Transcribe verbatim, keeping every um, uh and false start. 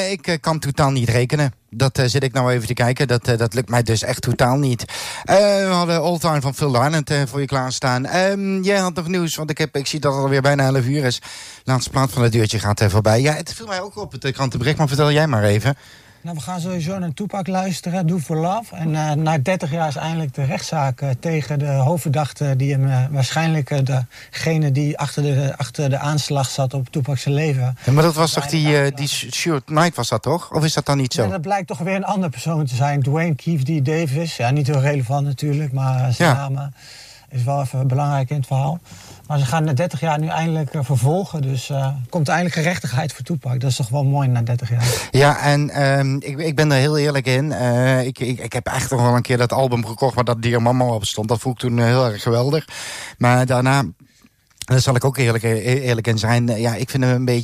Uh, ik uh, kan totaal niet rekenen. Dat uh, zit ik nou even te kijken. Dat, uh, dat lukt mij dus echt totaal niet. Uh, we hadden All Time van Phil Lynott uh, voor je klaarstaan. Um, jij had nog nieuws, want ik, heb, ik zie dat het alweer bijna elf uur is. Laatste plaat van het uurtje gaat uh, voorbij. Ja, het viel mij ook op het uh, krantenbericht, maar vertel jij maar even. Nou, we gaan sowieso naar Tupac luisteren, Do For Love. En uh, na dertig jaar is eindelijk de rechtszaak uh, tegen de hoofdverdachte... die hem uh, waarschijnlijk uh, degene die achter de, achter de aanslag zat op Tupac's leven. Ja, maar dat was toch die, uh, die Stuart Knight was dat toch? Of is dat dan niet zo? Ja, dat blijkt toch weer een andere persoon te zijn. Dwayne Keefe D. Davis. Ja, niet heel relevant natuurlijk, maar zijn ja. naam is wel even belangrijk in het verhaal. Maar ze gaan na dertig jaar nu eindelijk uh, vervolgen. Dus uh, komt eindelijk gerechtigheid voor Tupac. Dat is toch wel mooi na dertig jaar. Ja, en um, ik, ik ben er heel eerlijk in. Uh, ik, ik, ik heb echt nog wel een keer dat album gekocht waar dat Dear Mama op stond. Dat vond ik toen uh, heel erg geweldig. Maar daarna... Daar zal ik ook eerlijk, eerlijk in zijn. Ja, ik vind hem een beetje...